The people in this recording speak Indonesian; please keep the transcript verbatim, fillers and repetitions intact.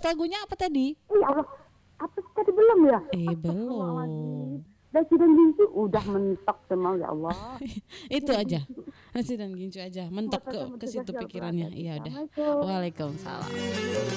lagunya apa tadi? Ya Allah, apa tadi belum ya? Eh belum. Dasi dan Gincu udah mentok semua ya Allah. Itu aja. Dasi dan Gincu aja. Mentok ke ke situ pikirannya. Iya udah. Waalaikumsalam.